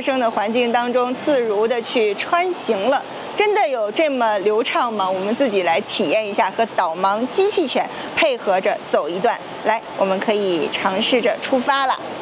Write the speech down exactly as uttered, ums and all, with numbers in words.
陌生的环境当中自如的去穿行了。真的有这么流畅吗？我们自己来体验一下，和导盲机器犬配合着走一段。来，我们可以尝试着出发了。